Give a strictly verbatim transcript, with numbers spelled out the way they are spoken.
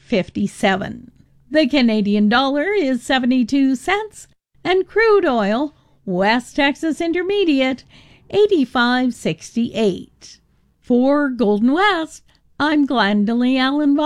fifty-seven. The Canadian dollar is seventy-two cents, and crude oil, West Texas Intermediate, eighty-five sixty-eight. For Golden West, I'm Glendalee Allen.